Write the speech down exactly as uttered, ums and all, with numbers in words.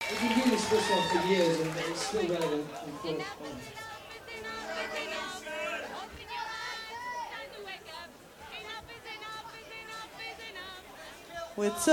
We've been doing this first one for years and it's still relevant and forthcoming. With